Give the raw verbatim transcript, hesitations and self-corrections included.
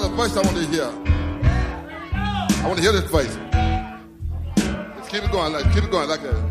got a voice I want to hear. I want to hear this voice. Let's keep it going, like, keep it going like that.